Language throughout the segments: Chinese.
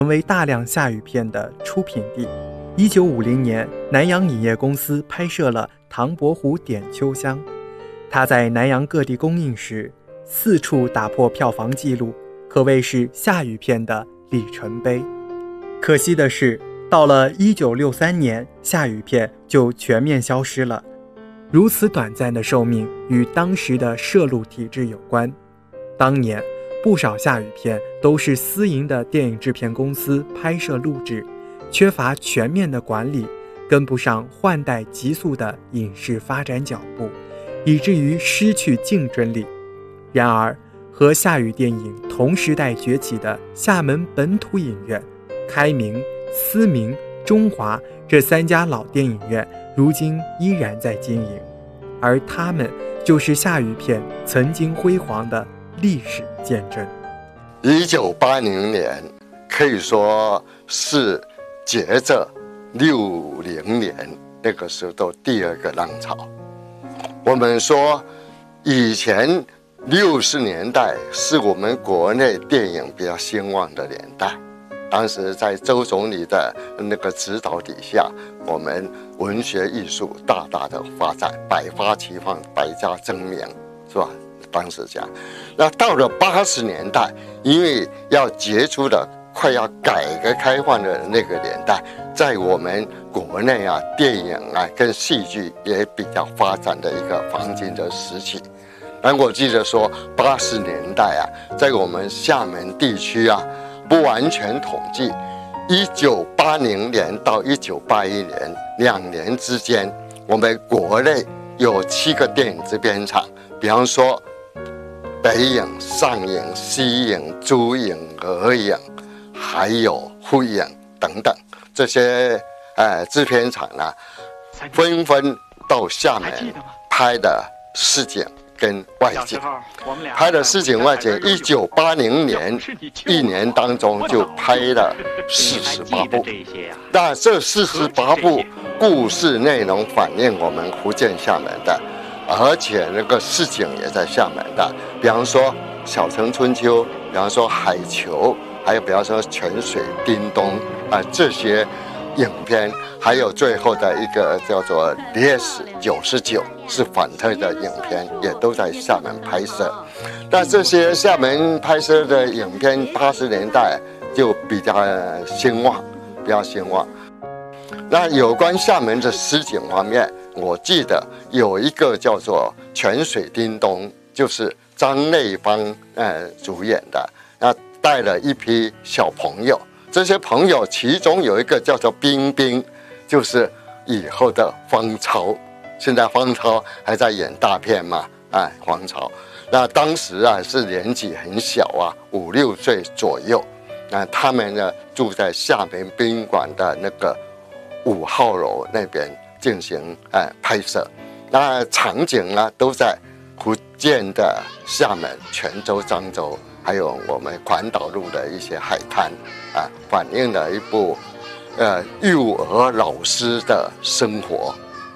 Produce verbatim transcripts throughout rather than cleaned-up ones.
成为大量夏语片的出品地。一九五零年，南洋影业公司拍摄了《唐伯虎点秋香》，它在南洋各地公映时，四处打破票房纪录，可谓是夏语片的里程碑。可惜的是，到了一九六三年，夏语片就全面消失了。如此短暂的寿命与当时的摄录体制有关。当年不少夏语片都是私营的电影制片公司拍摄录制，缺乏全面的管理，跟不上换代急速的影视发展脚步，以至于失去竞争力。然而，和夏语电影同时代崛起的厦门本土影院、开明、思明、中华这三家老电影院，如今依然在经营，而他们就是夏语片曾经辉煌的历史见证。 一九八零年可以说是接着六零年那个时候的第二个浪潮。我们说以前六十年代是我们国内电影比较兴旺的年代，当时在周总理的那个指导底下，我们文学艺术大大的发展，百花齐放，百家争鸣，是吧？当时讲，那到了八十年代，因为要结束了快要改革开放的那个年代，在我们国内啊，电影啊跟戏剧也比较发展的一个黄金的时期。然后我记得说，八十年代啊，在我们厦门地区啊，不完全统计，一九八零年到一九八一年两年之间，我们国内有七个电影制片厂，比方说北影、上影、西影、珠影、俄影，还有沪影等等，这些呃制片厂呢，纷纷到厦门拍的市井跟外景，拍的市井外景，一九八零年一年当中就拍了四十八部。那这四十八部故事内容反映我们福建厦门的，而且那个市井也在厦门的，比方说《小城春秋》，比方说《海球》，还有比方说《泉水叮咚》啊、呃、这些影片，还有最后的一个叫做《烈士九十九》是反特的影片，也都在厦门拍摄。那这些厦门拍摄的影片，八十年代就比较兴旺，比较兴旺。那有关厦门的实景方面，我记得有一个叫做《泉水叮咚》，就是张内芳呃主演的，那带了一批小朋友。这些朋友其中有一个叫做冰冰，就是以后的方超，现在方超还在演大片嘛，哎，方超。那当时啊是年纪很小啊，五六岁左右。那他们呢住在厦门宾馆的那个五号楼那边进行哎拍摄。那场景啊都在福建的厦门、泉州、漳州，还有我们环岛路的一些海滩啊，反映了一部呃幼儿老师的生活。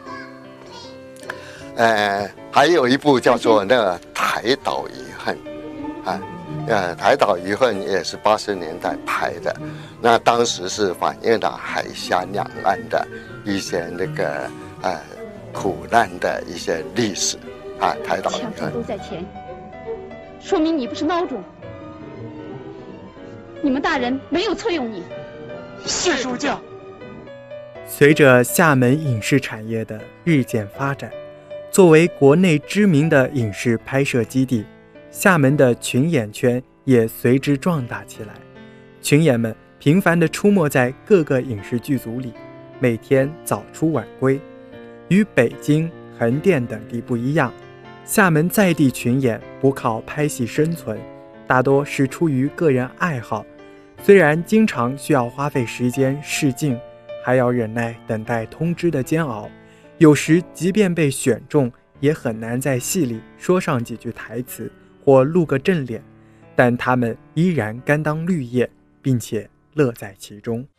呃，还有一部叫做那个《台岛遗恨》啊，呃，《台岛遗恨》也是八十年代拍的，那当时是反映了海峡两岸的一些那个呃苦难的一些历史啊，《台岛遗恨》 都在前，说明你不是孬种。你们大人没有错用你。 谢书教。 随着厦门影视产业的日渐发展，作为国内知名的影视拍摄基地，厦门的群演圈也随之壮大起来。群演们频繁地出没在各个影视剧组里，每天早出晚归。与北京、横店等地不一样，厦门在地群演不靠拍戏生存，大多是出于个人爱好。虽然经常需要花费时间试镜，还要忍耐等待通知的煎熬，有时即便被选中，也很难在戏里说上几句台词或露个正脸，但他们依然甘当绿叶，并且乐在其中。